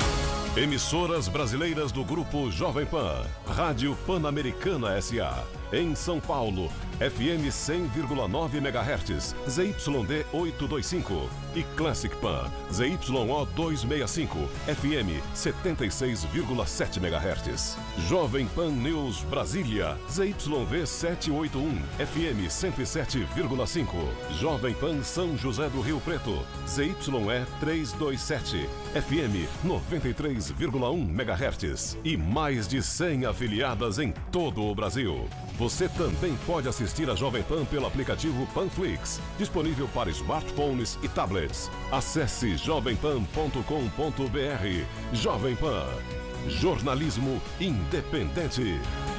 Emissoras brasileiras do Grupo Jovem Pan. Rádio Pan-Americana S A Em São Paulo, F M cem vírgula nove megahertz, Z Y D oitocentos e vinte e cinco. E Classic Pan, Z Y O duzentos e sessenta e cinco, F M setenta e seis vírgula sete megahertz. Jovem Pan News Brasília, Z Y V setecentos e oitenta e um, F M cento e sete vírgula cinco. Jovem Pan São José do Rio Preto, Z Y E trezentos e vinte e sete, F M noventa e três vírgula um megahertz. E mais de cem afiliadas em todo o Brasil. Você também pode assistir a Jovem Pan pelo aplicativo Panflix, disponível para smartphones e tablets. Acesse jovem pan ponto com ponto b r. Jovem Pan, jornalismo independente.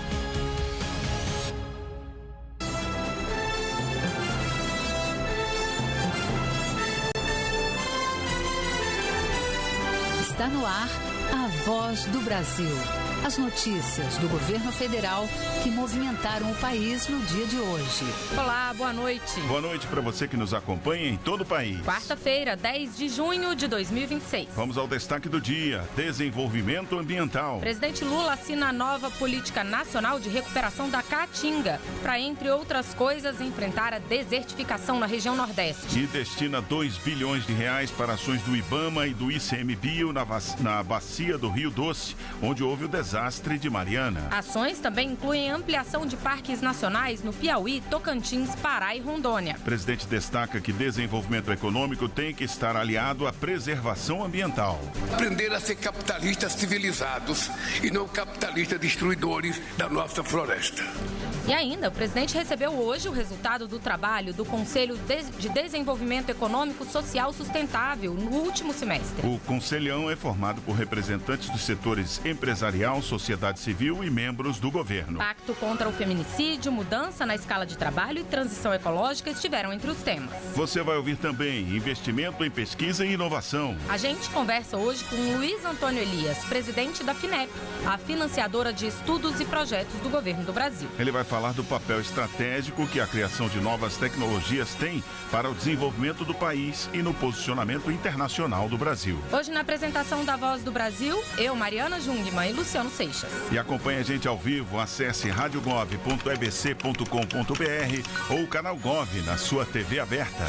Está no ar a Voz do Brasil. As notícias do governo federal que movimentaram o país no dia de hoje. Olá, boa noite. Boa noite para você que nos acompanha em todo o país. Quarta-feira, dez de junho de dois mil e vinte e seis. Vamos ao destaque do dia: desenvolvimento ambiental. Presidente Lula assina a nova política nacional de recuperação da Caatinga para, entre outras coisas, enfrentar a desertificação na região Nordeste. E destina dois bilhões de reais para ações do IBAMA e do ICMBio na, na bacia do Rio Doce, onde houve o desastre. Desastre de Mariana. Ações também incluem ampliação de parques nacionais no Piauí, Tocantins, Pará e Rondônia. O presidente destaca que desenvolvimento econômico tem que estar aliado à preservação ambiental. Aprender a ser capitalistas civilizados e não capitalistas destruidores da nossa floresta. E ainda, o presidente recebeu hoje o resultado do trabalho do Conselho de Desenvolvimento Econômico Social Sustentável no último semestre. O Conselhão é formado por representantes dos setores empresarial, sociedade civil e membros do governo. Pacto contra o feminicídio, mudança na escala de trabalho e transição ecológica estiveram entre os temas. Você vai ouvir também investimento em pesquisa e inovação. A gente conversa hoje com Luiz Antônio Elias, presidente da FINEP, a financiadora de estudos e projetos do governo do Brasil. Ele vai falar do papel estratégico que a criação de novas tecnologias tem para o desenvolvimento do país e no posicionamento internacional do Brasil. Hoje, na apresentação da Voz do Brasil, eu, Mariana Jungmann e Luciano Seixas. E acompanhe a gente ao vivo, acesse rádio gov ponto e b c ponto com ponto b r ou o canal Gov na sua T V aberta.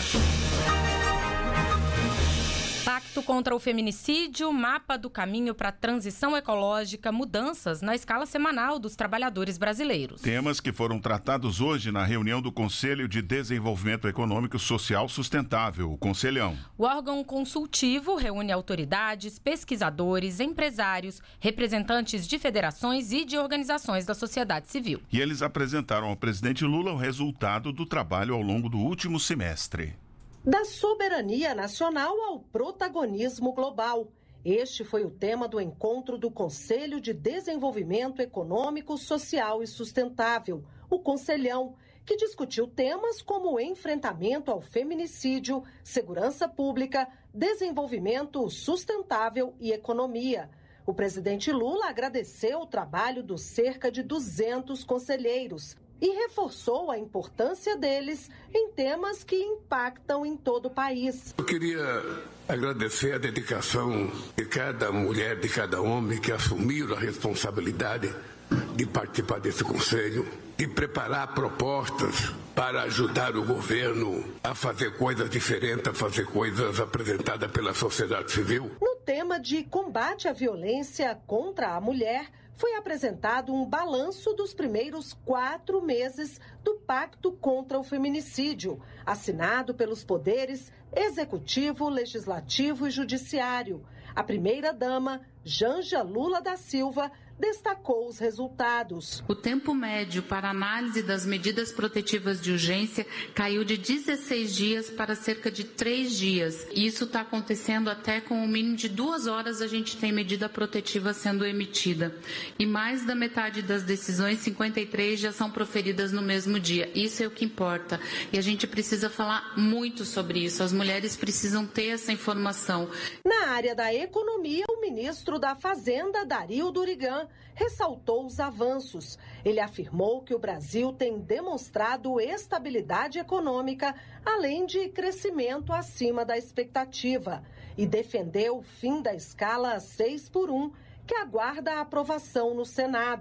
Pacto contra o feminicídio, mapa do caminho para a transição ecológica, mudanças na escala semanal dos trabalhadores brasileiros. Temas que foram tratados hoje na reunião do Conselho de Desenvolvimento Econômico Social Sustentável, o Conselhão. O órgão consultivo reúne autoridades, pesquisadores, empresários, representantes de federações e de organizações da sociedade civil. E eles apresentaram ao presidente Lula o resultado do trabalho ao longo do último semestre. Da soberania nacional ao protagonismo global. Este foi o tema do encontro do Conselho de Desenvolvimento Econômico, Social e Sustentável, o Conselhão, que discutiu temas como o enfrentamento ao feminicídio, segurança pública, desenvolvimento sustentável e economia. O presidente Lula agradeceu o trabalho dos cerca de duzentos conselheiros e reforçou a importância deles em temas que impactam em todo o país. Eu queria agradecer a dedicação de cada mulher, de cada homem que assumiram a responsabilidade de participar desse conselho, de preparar propostas para ajudar o governo a fazer coisas diferentes, a fazer coisas apresentadas pela sociedade civil. No tema de combate à violência contra a mulher, foi apresentado um balanço dos primeiros quatro meses do Pacto contra o Feminicídio, assinado pelos poderes Executivo, Legislativo e Judiciário. A primeira-dama, Janja Lula da Silva, destacou os resultados. O tempo médio para análise das medidas protetivas de urgência caiu de dezesseis dias para cerca de três dias. E isso está acontecendo até com o mínimo de duas horas a gente tem medida protetiva sendo emitida. E mais da metade das decisões, cinquenta e três, já são proferidas no mesmo dia. Isso é o que importa. E a gente precisa falar muito sobre isso. As mulheres precisam ter essa informação. Na área da economia, o ministro da Fazenda, Dario Durigan, ressaltou os avanços. Ele afirmou que o Brasil tem demonstrado estabilidade econômica, além de crescimento acima da expectativa, e defendeu o fim da escala seis por um, que aguarda a aprovação no Senado.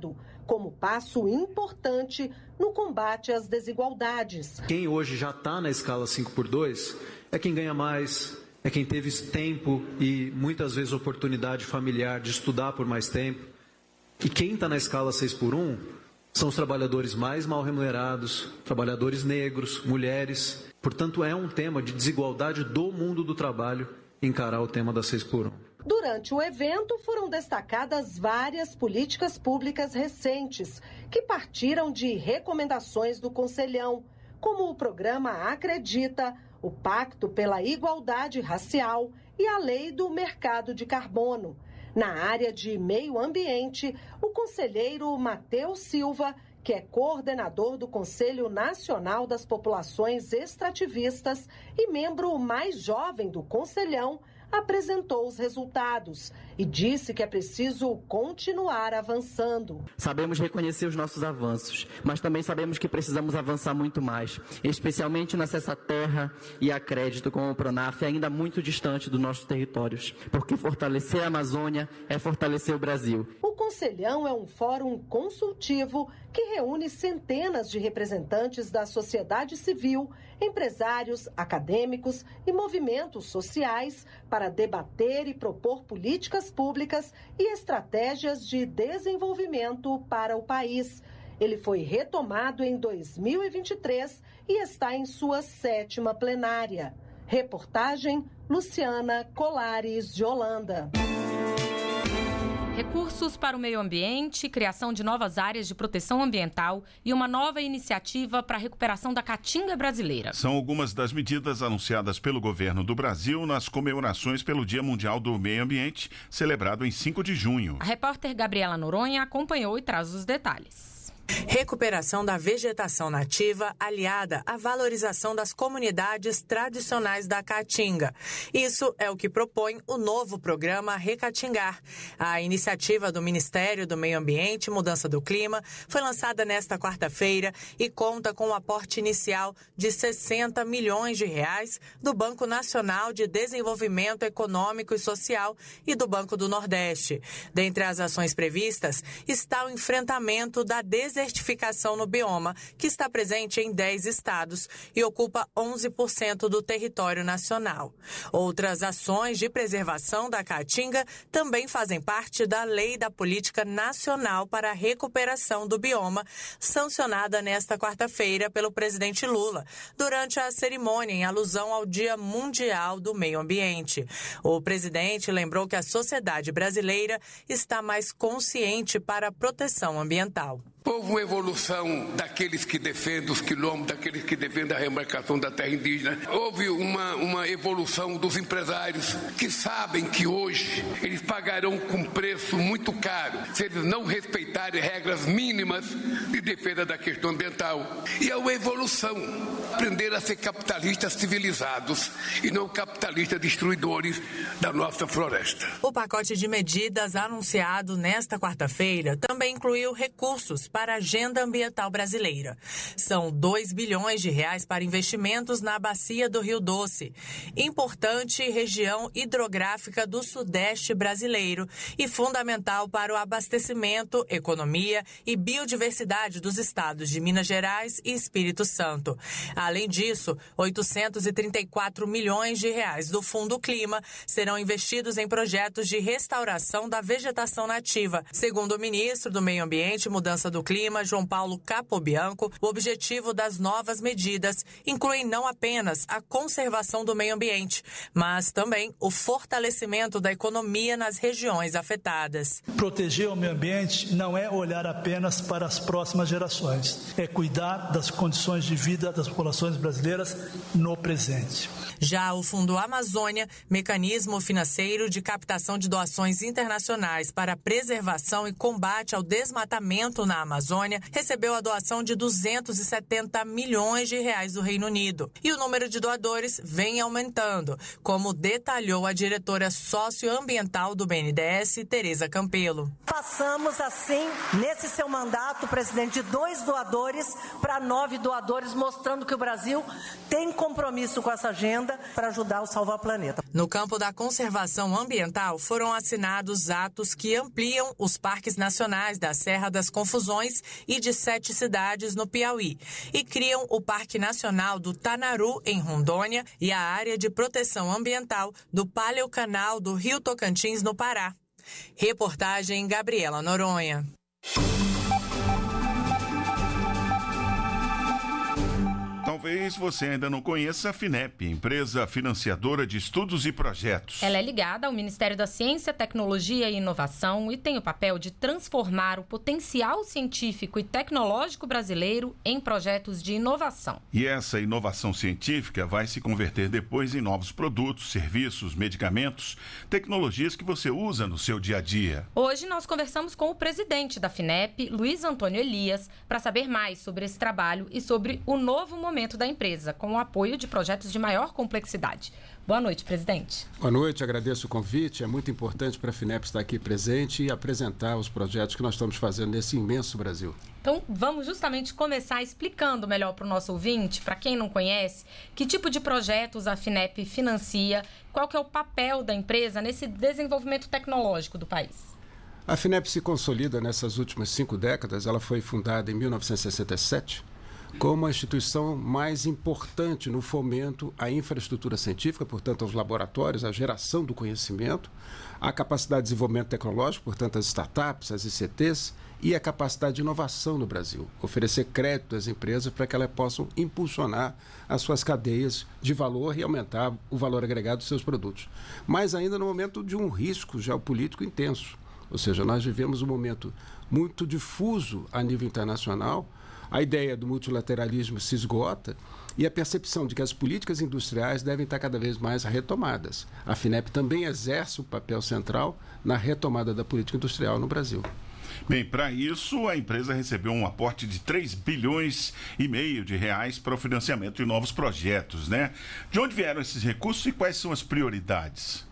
como passo importante no combate às desigualdades. Quem hoje já está na escala cinco por dois é quem ganha mais, é quem teve tempo e muitas vezes oportunidade familiar de estudar por mais tempo. E quem está na escala seis por um são os trabalhadores mais mal remunerados, trabalhadores negros, mulheres. Portanto, é um tema de desigualdade do mundo do trabalho encarar o tema da seis por um. Durante o evento, foram destacadas várias políticas públicas recentes que partiram de recomendações do Conselhão, como o programa Acredita, o Pacto pela Igualdade Racial e a Lei do Mercado de Carbono. Na área de meio ambiente, o conselheiro Matheus Silva, que é coordenador do Conselho Nacional das Populações Extrativistas e membro mais jovem do Conselhão, apresentou os resultados e disse que é preciso continuar avançando. Sabemos reconhecer os nossos avanços, mas também sabemos que precisamos avançar muito mais, especialmente no acesso à terra e a crédito com o Pronaf, ainda muito distante dos nossos territórios, porque fortalecer a Amazônia é fortalecer o Brasil. O Conselhão é um fórum consultivo que reúne centenas de representantes da sociedade civil, empresários, acadêmicos e movimentos sociais para debater e propor políticas públicas e estratégias de desenvolvimento para o país. Ele foi retomado em dois mil e vinte e três e está em sua sétima plenária. Reportagem Luciana Colares, de Holanda. Recursos para o meio ambiente, criação de novas áreas de proteção ambiental e uma nova iniciativa para a recuperação da caatinga brasileira. São algumas das medidas anunciadas pelo governo do Brasil nas comemorações pelo Dia Mundial do Meio Ambiente, celebrado em cinco de junho. A repórter Gabriela Noronha acompanhou e traz os detalhes. Recuperação da vegetação nativa aliada à valorização das comunidades tradicionais da Caatinga. Isso é o que propõe o novo programa Recatingar. A iniciativa do Ministério do Meio Ambiente e Mudança do Clima foi lançada nesta quarta-feira e conta com um aporte inicial de sessenta milhões de reais do Banco Nacional de Desenvolvimento Econômico e Social e do Banco do Nordeste. Dentre as ações previstas está o enfrentamento da desertificação Desertificação no bioma, que está presente em dez estados e ocupa onze por cento do território nacional. Outras ações de preservação da Caatinga também fazem parte da Lei da Política Nacional para a Recuperação do Bioma, sancionada nesta quarta-feira pelo presidente Lula, durante a cerimônia em alusão ao Dia Mundial do Meio Ambiente. O presidente lembrou que a sociedade brasileira está mais consciente para a proteção ambiental. Houve uma evolução daqueles que defendem os quilombos, daqueles que defendem a remarcação da terra indígena. Houve uma, uma evolução dos empresários que sabem que hoje eles pagarão com preço muito caro se eles não respeitarem regras mínimas de defesa da questão ambiental. E é uma evolução. Aprender a ser capitalistas civilizados e não capitalistas destruidores da nossa floresta. O pacote de medidas anunciado nesta quarta-feira também incluiu recursos para a agenda ambiental brasileira. São dois bilhões de reais para investimentos na bacia do Rio Doce, importante região hidrográfica do Sudeste brasileiro e fundamental para o abastecimento, economia e biodiversidade dos estados de Minas Gerais e Espírito Santo. Além disso, oitocentos e trinta e quatro milhões de reais do Fundo Clima serão investidos em projetos de restauração da vegetação nativa. Segundo o ministro do Meio Ambiente e Mudança do Clima, João Paulo Capobianco, o objetivo das novas medidas inclui não apenas a conservação do meio ambiente, mas também o fortalecimento da economia nas regiões afetadas. Proteger o meio ambiente não é olhar apenas para as próximas gerações, é cuidar das condições de vida das populações brasileiras no presente. Já o Fundo Amazônia, mecanismo financeiro de captação de doações internacionais para a preservação e combate ao desmatamento na Amazônia, Amazônia recebeu a doação de duzentos e setenta milhões de reais do Reino Unido. E o número de doadores vem aumentando, como detalhou a diretora socioambiental do B N D E S, Tereza Campelo. Passamos, assim, nesse seu mandato, presidente, de dois doadores para nove doadores, mostrando que o Brasil tem compromisso com essa agenda para ajudar o Salvar o Planeta. No campo da conservação ambiental, foram assinados atos que ampliam os parques nacionais da Serra das Confusões e de sete cidades no Piauí e criam o Parque Nacional do Tanaru, em Rondônia, e a área de proteção ambiental do Paleocanal do Rio Tocantins, no Pará. Reportagem Gabriela Noronha. Talvez você ainda não conheça a FINEP, empresa financiadora de estudos e projetos. Ela é ligada ao Ministério da Ciência, Tecnologia e Inovação e tem o papel de transformar o potencial científico e tecnológico brasileiro em projetos de inovação. E essa inovação científica vai se converter depois em novos produtos, serviços, medicamentos, tecnologias que você usa no seu dia a dia. Hoje nós conversamos com o presidente da FINEP, Luiz Antônio Elias, para saber mais sobre esse trabalho e sobre o novo momento da empresa, com o apoio de projetos de maior complexidade. Boa noite, presidente. Boa noite, agradeço o convite. É muito importante para a FINEP estar aqui presente e apresentar os projetos que nós estamos fazendo nesse imenso Brasil. Então, vamos justamente começar explicando melhor para o nosso ouvinte, para quem não conhece, que tipo de projetos a FINEP financia, qual que é o papel da empresa nesse desenvolvimento tecnológico do país. A FINEP se consolida nessas últimas cinco décadas. Ela foi fundada em mil novecentos e sessenta e sete. Como a instituição mais importante no fomento à infraestrutura científica, portanto, aos laboratórios, à geração do conhecimento, à capacidade de desenvolvimento tecnológico, portanto, as startups, as I C Ts, e a capacidade de inovação no Brasil, oferecer crédito às empresas para que elas possam impulsionar as suas cadeias de valor e aumentar o valor agregado dos seus produtos. Mas ainda no momento de um risco geopolítico intenso, ou seja, nós vivemos um momento muito difuso a nível internacional. A ideia do multilateralismo se esgota e a percepção de que as políticas industriais devem estar cada vez mais retomadas. A FINEP também exerce um papel central na retomada da política industrial no Brasil. Bem, para isso, a empresa recebeu um aporte de três bilhões e meio de reais para o financiamento de novos projetos, né? De onde vieram esses recursos e quais são as prioridades?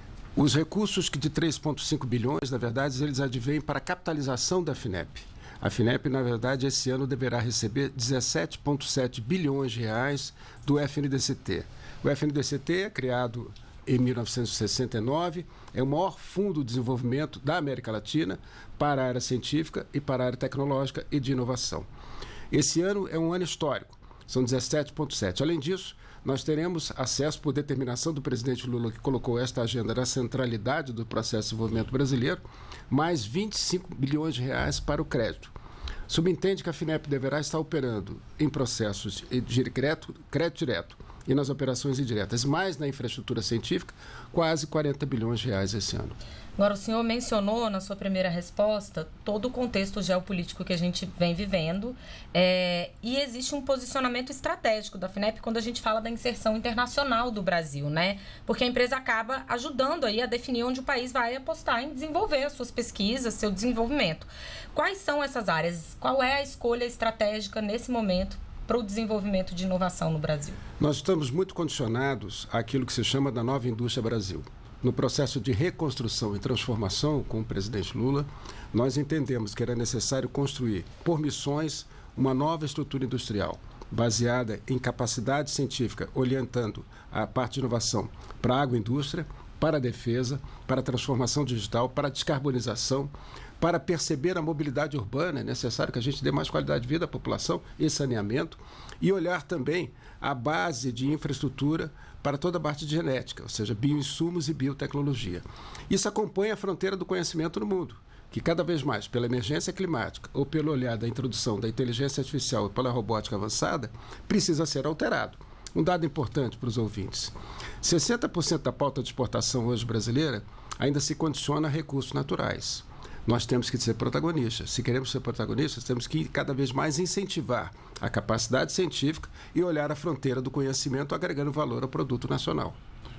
Os recursos de três vírgula cinco bilhões, na verdade, eles advêm para a capitalização da FINEP. A FINEP, na verdade, esse ano deverá receber dezessete vírgula sete bilhões de reais do F N D C T. O F N D C T, criado em mil novecentos e sessenta e nove, é o maior fundo de desenvolvimento da América Latina para a área científica e para a área tecnológica e de inovação. Esse ano é um ano histórico, são dezessete vírgula sete. Além disso, nós teremos acesso, por determinação do presidente Lula, que colocou esta agenda na centralidade do processo de desenvolvimento brasileiro, mais vinte e cinco bilhões de reais para o crédito. Subentende que a FINEP deverá estar operando em processos de crédito, crédito direto e nas operações indiretas, mais na infraestrutura científica, quase quarenta bilhões de reais esse ano. Agora, o senhor mencionou na sua primeira resposta todo o contexto geopolítico que a gente vem vivendo é, e existe um posicionamento estratégico da FINEP quando a gente fala da inserção internacional do Brasil, né? Porque a empresa acaba ajudando aí a definir onde o país vai apostar em desenvolver as suas pesquisas, seu desenvolvimento. Quais são essas áreas? Qual é a escolha estratégica nesse momento para o desenvolvimento de inovação no Brasil? Nós estamos muito condicionados àquilo que se chama da nova indústria Brasil. No processo de reconstrução e transformação com o presidente Lula, nós entendemos que era necessário construir, por missões, uma nova estrutura industrial, baseada em capacidade científica, orientando a parte de inovação para a agroindústria, para a defesa, para a transformação digital, para a descarbonização, para perceber a mobilidade urbana. É necessário que a gente dê mais qualidade de vida à população e saneamento, e olhar também a base de infraestrutura para toda a parte de genética, ou seja, bioinsumos e biotecnologia. Isso acompanha a fronteira do conhecimento no mundo, que cada vez mais, pela emergência climática ou pelo olhar da introdução da inteligência artificial e pela robótica avançada, precisa ser alterado. Um dado importante para os ouvintes: sessenta por cento da pauta de exportação hoje brasileira ainda se condiciona a recursos naturais. Nós temos que ser protagonistas. Se queremos ser protagonistas, temos que cada vez mais incentivar a capacidade científica e olhar a fronteira do conhecimento, agregando valor ao produto nacional.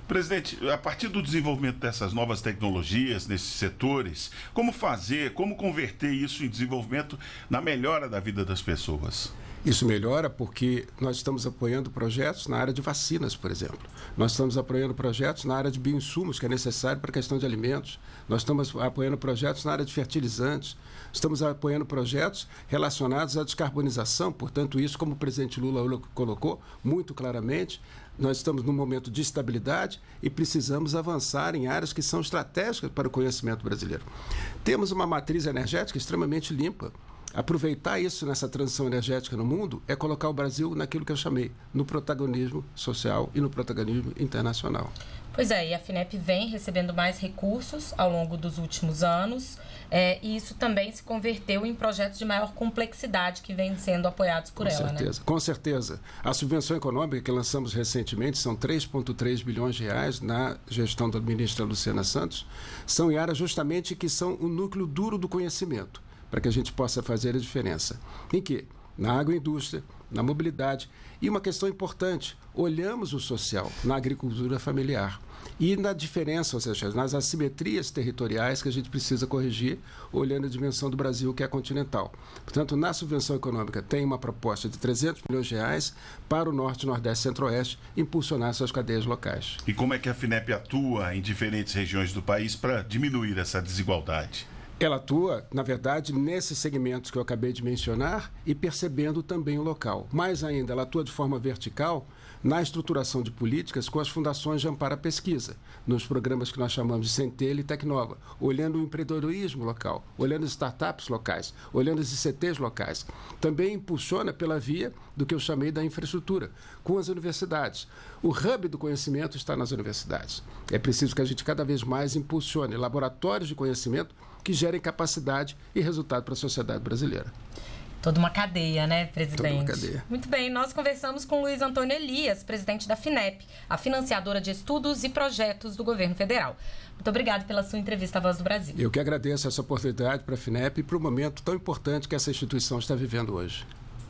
Presidente, a partir do desenvolvimento dessas novas tecnologias nesses setores, como fazer, como converter isso em desenvolvimento na melhora da vida das pessoas? Isso melhora porque nós estamos apoiando projetos na área de vacinas, por exemplo. Nós estamos apoiando projetos na área de bioinsumos, que é necessário para a questão de alimentos. Nós estamos apoiando projetos na área de fertilizantes. Estamos apoiando projetos relacionados à descarbonização. Portanto, isso, como o presidente Lula colocou muito claramente, nós estamos num momento de estabilidade e precisamos avançar em áreas que são estratégicas para o conhecimento brasileiro. Temos uma matriz energética extremamente limpa. Aproveitar isso nessa transição energética no mundo é colocar o Brasil naquilo que eu chamei, no protagonismo social e no protagonismo internacional. Pois é, e a FINEP vem recebendo mais recursos ao longo dos últimos anos, é, e isso também se converteu em projetos de maior complexidade que vêm sendo apoiados por com ela, certeza, né? Com certeza. A subvenção econômica que lançamos recentemente são três vírgula três bilhões de reais na gestão da ministra Luciana Santos, são em áreas justamente que são o núcleo duro do conhecimento, para que a gente possa fazer a diferença. Em que? Na agroindústria, na mobilidade. E uma questão importante, olhamos o social na agricultura familiar e na diferença, ou seja, nas assimetrias territoriais que a gente precisa corrigir, olhando a dimensão do Brasil, que é continental. Portanto, na subvenção econômica tem uma proposta de trezentos milhões de reais para o Norte, Nordeste e Centro-Oeste impulsionar suas cadeias locais. E como é que a FINEP atua em diferentes regiões do país para diminuir essa desigualdade? Ela atua, na verdade, nesses segmentos que eu acabei de mencionar e percebendo também o local. Mais ainda, ela atua de forma vertical na estruturação de políticas com as fundações de amparo à pesquisa, nos programas que nós chamamos de Centelha e Tecnova, olhando o empreendedorismo local, olhando as startups locais, olhando os I C Ts locais. Também impulsiona pela via do que eu chamei da infraestrutura, com as universidades. O hub do conhecimento está nas universidades. É preciso que a gente cada vez mais impulsione laboratórios de conhecimento que gerem capacidade e resultado para a sociedade brasileira. Toda uma cadeia, né, presidente? Toda uma cadeia. Muito bem, nós conversamos com Luiz Antônio Elias, presidente da FINEP, a financiadora de estudos e projetos do governo federal. Muito obrigado pela sua entrevista à Voz do Brasil. Eu que agradeço essa oportunidade para a FINEP e para o momento tão importante que essa instituição está vivendo hoje.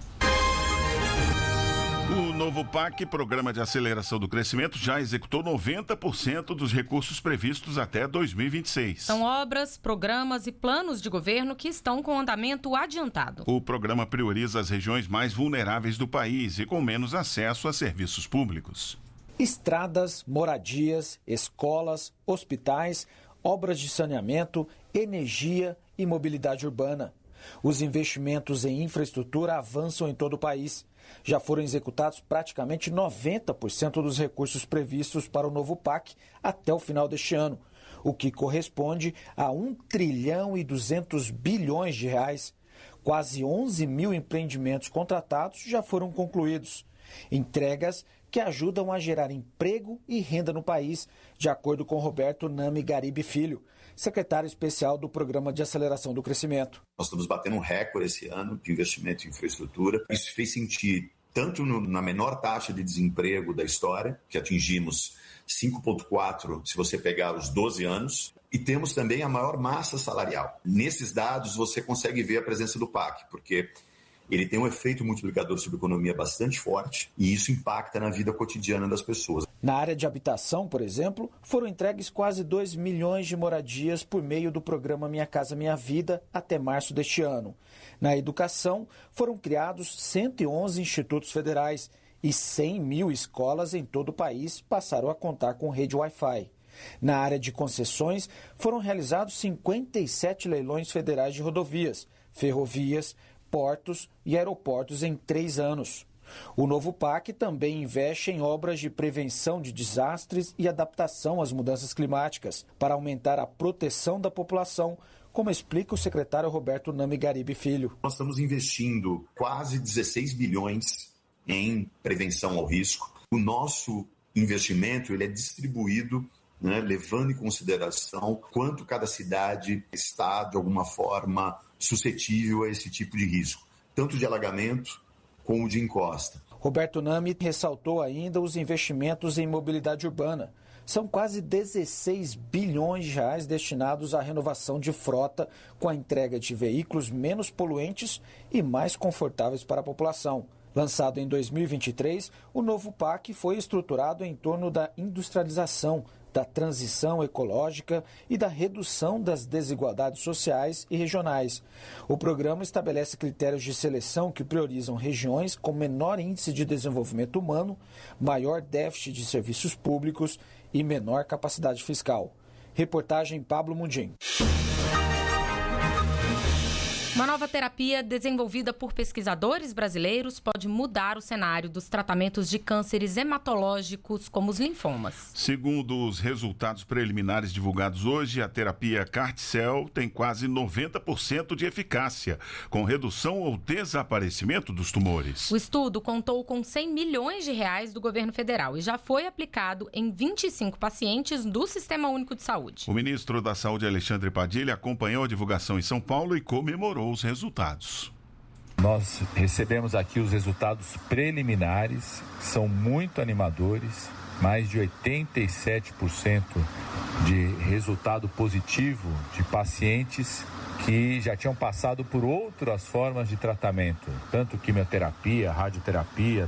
O novo P A C, Programa de Aceleração do Crescimento, já executou noventa por cento dos recursos previstos até dois mil e vinte e seis. São obras, programas e planos de governo que estão com andamento adiantado. O programa prioriza as regiões mais vulneráveis do país e com menos acesso a serviços públicos. Estradas, moradias, escolas, hospitais, obras de saneamento, energia e mobilidade urbana. Os investimentos em infraestrutura avançam em todo o país. Já foram executados praticamente noventa por cento dos recursos previstos para o novo P A C até o final deste ano, o que corresponde a um trilhão e duzentos bilhões de reais. Quase onze mil empreendimentos contratados já foram concluídos. Entregas que ajudam a gerar emprego e renda no país, de acordo com Roberto Nami Garibe Filho, secretário especial do Programa de Aceleração do Crescimento. Nós estamos batendo um recorde esse ano de investimento em infraestrutura. Isso fez sentir tanto no, na menor taxa de desemprego da história, que atingimos cinco vírgula quatro se você pegar os doze anos, e temos também a maior massa salarial. Nesses dados você consegue ver a presença do P A C, porque ele tem um efeito multiplicador sobre a economia bastante forte e isso impacta na vida cotidiana das pessoas. Na área de habitação, por exemplo, foram entregues quase dois milhões de moradias por meio do programa Minha Casa Minha Vida até março deste ano. Na educação, foram criados cento e onze institutos federais e cem mil escolas em todo o país passaram a contar com rede Wi-Fi. Na área de concessões, foram realizados cinquenta e sete leilões federais de rodovias, ferrovias, portos e aeroportos em três anos. O novo P A C também investe em obras de prevenção de desastres e adaptação às mudanças climáticas, para aumentar a proteção da população, como explica o secretário Roberto Nami Garibe Filho. Nós estamos investindo quase dezesseis bilhões em prevenção ao risco. O nosso investimento ele é distribuído, né, levando em consideração quanto cada cidade está, de alguma forma, suscetível a esse tipo de risco, tanto de alagamento como de encosta. Roberto Nami ressaltou ainda os investimentos em mobilidade urbana. São quase dezesseis bilhões de reais destinados à renovação de frota, com a entrega de veículos menos poluentes e mais confortáveis para a população. Lançado em dois mil e vinte e três, o novo P A C foi estruturado em torno da industrialização, da transição ecológica e da redução das desigualdades sociais e regionais. O programa estabelece critérios de seleção que priorizam regiões com menor índice de desenvolvimento humano, maior déficit de serviços públicos e menor capacidade fiscal. Reportagem Pablo Mundim. Uma nova terapia desenvolvida por pesquisadores brasileiros pode mudar o cenário dos tratamentos de cânceres hematológicos, como os linfomas. Segundo os resultados preliminares divulgados hoje, a terapia CARTICEL tem quase noventa por cento de eficácia, com redução ou desaparecimento dos tumores. O estudo contou com cem milhões de reais do governo federal e já foi aplicado em vinte e cinco pacientes do Sistema Único de Saúde. O ministro da Saúde, Alexandre Padilha, acompanhou a divulgação em São Paulo e comemorou os resultados. Nós recebemos aqui os resultados preliminares, que são muito animadores, mais de oitenta e sete por cento de resultado positivo de pacientes que já tinham passado por outras formas de tratamento, tanto quimioterapia, radioterapia,